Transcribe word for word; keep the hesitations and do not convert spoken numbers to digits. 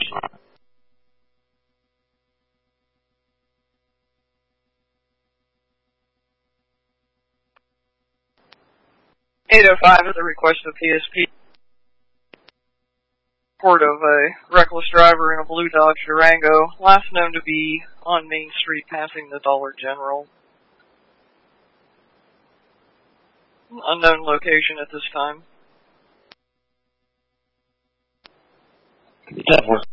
eight oh five at the request of P S P. Report of a reckless driver in a blue Dodge Durango, last known to be on Main Street passing the Dollar General. Unknown location at this time. ten four.